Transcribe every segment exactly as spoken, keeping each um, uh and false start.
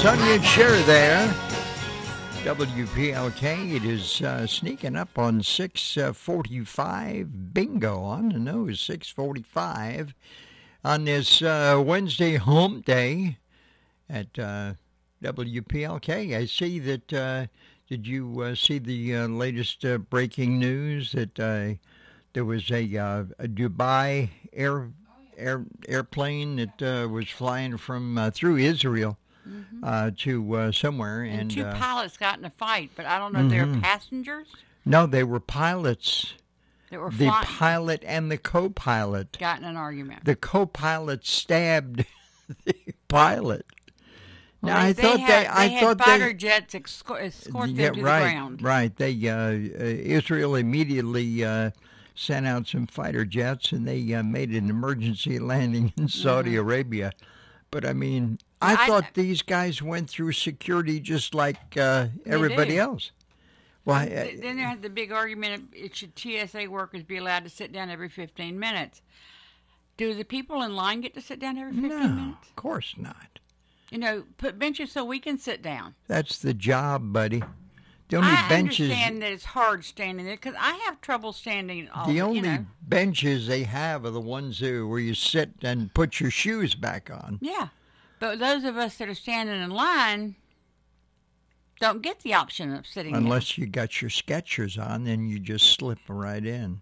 Sonia Scher there. W P L K, it is uh, sneaking up on six forty-five. Bingo on the nose, six forty-five on this uh, Wednesday hump day at uh, W P L K. I see that, uh, did you uh, see the uh, latest uh, breaking news that uh, there was a, uh, a Dubai air, air airplane that uh, was flying from uh, through Israel? Mm-hmm. Uh, to uh, somewhere. And, and two uh, pilots got in a fight, but I don't know if mm-hmm. they were passengers. No, they were pilots. They were the flying. pilot and the co-pilot. Got in an argument. The co-pilot stabbed the pilot. Well, now, they, I they thought had, they, I they thought had fighter they, jets escort, escort them yeah, to right, the ground. Right, they, uh, uh, Israel immediately uh, sent out some fighter jets, and they uh, made an emergency landing in Saudi mm-hmm. Arabia. But, I mean... I, I thought these guys went through security just like uh, everybody else. Well, I, then there had the big argument: it should T S A workers be allowed to sit down every fifteen minutes? Do the people in line get to sit down every fifteen no, minutes? Of course not. You know, put benches so we can sit down. That's the job, buddy. The only I benches, understand that it's hard standing there because I have trouble standing. All, the only you know. benches they have are the ones who, where you sit and put your shoes back on. Yeah. But those of us that are standing in line don't get the option of sitting Unless down. you got your Skechers on, then you just slip right in.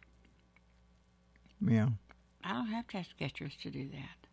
Yeah. I don't have to have Skechers to do that.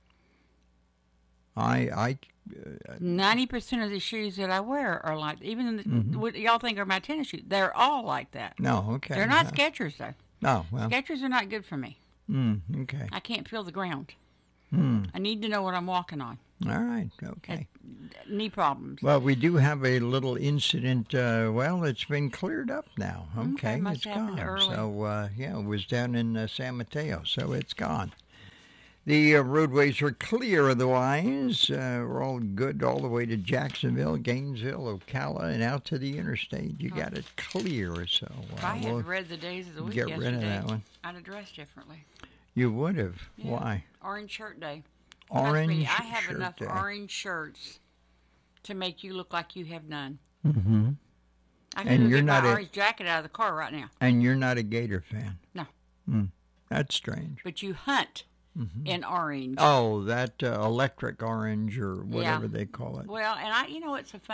I, I, ninety percent of the shoes that I wear are like, even the, mm-hmm. what y'all think are my tennis shoes, they're all like that. No, okay. They're not no. Skechers, though. No, well. Skechers are not good for me. Mm, okay. I can't feel the ground. Hmm. I need to know what I'm walking on. All right, okay. Knee problems. Well, we do have a little incident. Uh, well, it's been cleared up now. Okay, okay must it's have gone. Early. So, uh, yeah, it was down in uh, San Mateo, so it's gone. The uh, roadways are clear otherwise. Uh, we're all good all the way to Jacksonville, Gainesville, Ocala, and out to the interstate. You got it clear. So uh, if I had we'll read the days of the week get yesterday, rid of that one. I'd have dressed differently. You would have. Yeah. Why? Orange shirt day. Orange me, I have shirt enough day. orange shirts to make you look like you have none. Mm-hmm. I can And go you're get not my a, orange jacket out of the car right now. And you're not a Gator fan. No. Mm, that's strange. But you hunt mm-hmm. in orange. Oh, that uh, electric orange or whatever yeah. they call it. Well, and I, you know, it's a fun.